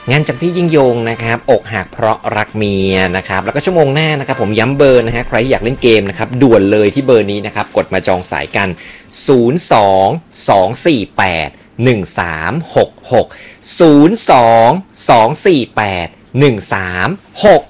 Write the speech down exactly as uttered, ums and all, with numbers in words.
งานจากพี่ยิ่งยงนะครับอกหักเพราะรักเมียนะครับแล้วก็ชั่วโมงหน้านะครับผมย้ำเบอร์นะฮะใครอยากเล่นเกมนะครับด่วนเลยที่เบอร์นี้นะครับกดมาจองสายกันศูนย์ สอง สอง สี่ แปด หนึ่ง สาม หก หก ศูนย์ สอง สอง สี่ แปด หนึ่ง สาม หก